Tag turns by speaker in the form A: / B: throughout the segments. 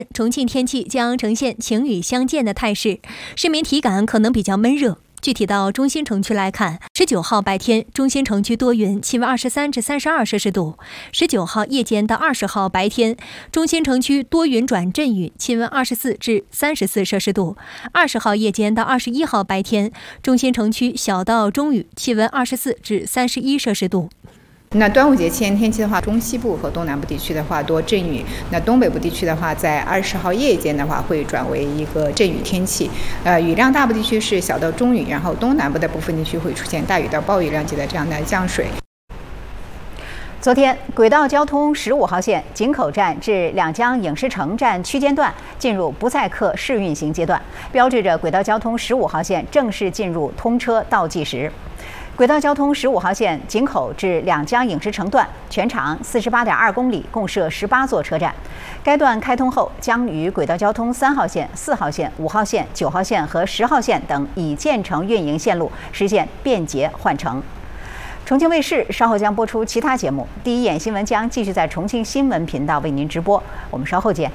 A: 重庆天气将呈现晴雨相间的态势，市民体感可能比较闷热。具体到中心城区来看，19号白天中心城区多云，气温23至32摄氏度；19号夜间到20号白天，中心城区多云转阵雨，气温24至34摄氏度；20号夜间到21号白天，中心城区小到中雨，气温24至31摄氏度。
B: 那端午节期间天气的话，中西部和东南部地区的话多阵雨，那东北部地区的话，在20号夜间的话会转为一个阵雨天气，雨量大部地区是小到中雨，然后东南部的部分地区会出现大雨到暴雨量级的这样的降水。
C: 昨天，轨道交通15号线井口站至两江影视城站区间段进入不载客试运行阶段，标志着轨道交通15号线正式进入通车倒计时。轨道交通15号线井口至两江影视城段全长48.2公里，共设18座车站。该段开通后，将与轨道交通3号线、4号线、5号线、9号线和10号线等已建成运营线路实现便捷换乘。重庆卫视稍后将播出其他节目，第一眼新闻将继续在重庆新闻频道为您直播。我们稍后见。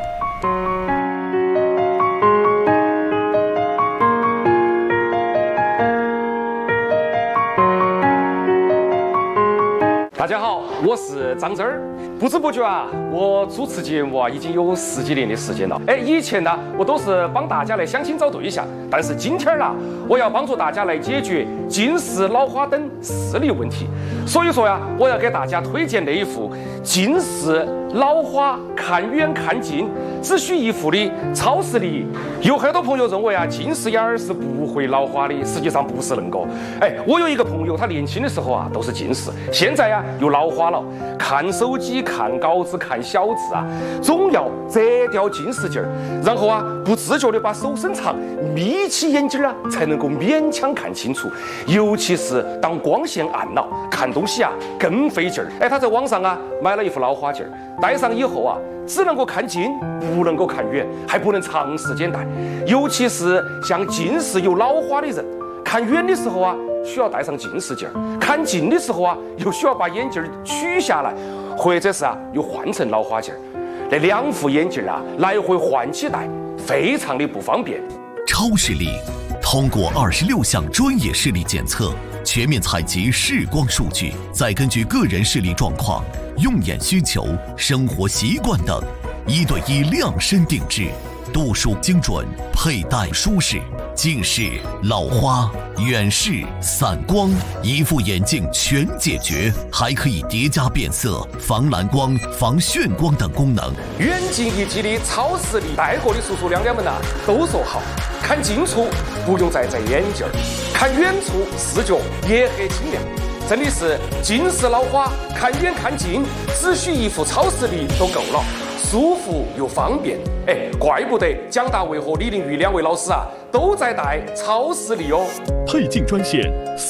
D: 大家好，我是张真儿。不知不觉啊，我主持节目已经有10几年的时间了。以前呢，我都是帮大家来相亲找对象，但是今天呢，我要帮助大家来解决近视、老花等视力问题。所以说呀，我要给大家推荐那一副近视、老花、看远看近只需一副的超视力。有很多朋友认为啊，近视眼儿是不会老花的，实际上不是恁个。我有一个朋友，他年轻的时候啊都是近视，现在呀又老花了，看手机、看稿子、看小字啊，总要摘掉近视镜儿，然后啊不自觉的把手伸长，眯起眼睛啊，才能够勉强看清楚。尤其是当光线暗了，看东西啊更费劲儿。他在网上啊买了一副老花镜儿，戴上以后啊，只能够看近，不能够看远，还不能长时间戴。尤其是像近视有老花的人，看远的时候啊需要戴上近视镜儿，看近的时候啊又需要把眼镜取下来，或者是啊又换成老花镜儿。那2副眼镜啊来回换起戴，非常的不方便。
E: 超视力通过26项专业视力检测，全面采集视光数据，再根据个人视力状况、用眼需求、生活习惯等，1对1量身定制，度数精准，佩戴舒适。近视、老花、远视、散光，一副眼镜全解决，还可以叠加变色、防蓝光、防眩光等功能。
D: 远近一体的超视力，戴过的叔叔娘娘们都说好。看近处不用再摘眼镜，看远处视觉也很清亮。真的是近视老花，看远看近，只需一副超视力都够了，舒服又方便。怪不得蒋大为和李玲玉2位老师啊都在戴超视力哦。
F: 配镜专线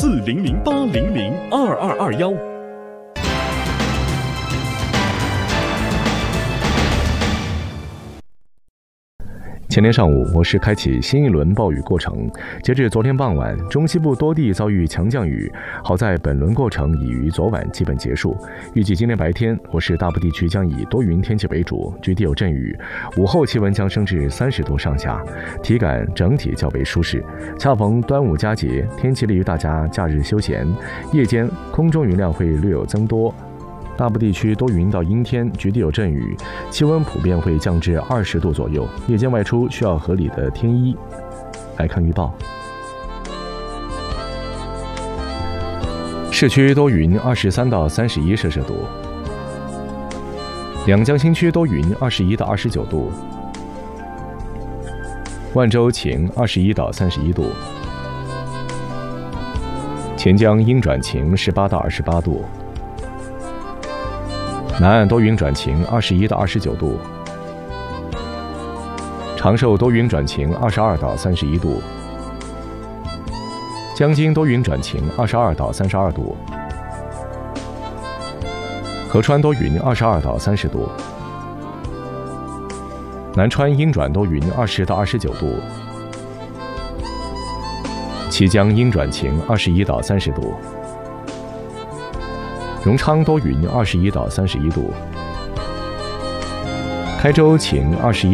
F: 4008002221。
G: 前天上午，我市开启新一轮暴雨过程。截至昨天傍晚，中西部多地遭遇强降雨，好在本轮过程已于昨晚基本结束。预计今天白天，我市大部地区将以多云天气为主，局地有阵雨。午后气温将升至30度上下，体感整体较为舒适。恰逢端午佳节，天气利于大家假日休闲。夜间空中云量会略有增多。大部地区多云到阴天，局地有阵雨，气温普遍会降至20度左右。夜间外出需要合理的添衣。来看预报：市区多云，23到31摄氏度；两江新区多云，21到29度；万州晴，21到31度；钱江阴转晴，18到28度。南岸多云转晴，21到29度；长寿多云转晴，22到31度；江津多云转晴，22到32度；合川多云，22到30度；南川阴转多云，20到29度；綦江阴转晴，21到30度；荣昌多云，21到31度； 台州晴21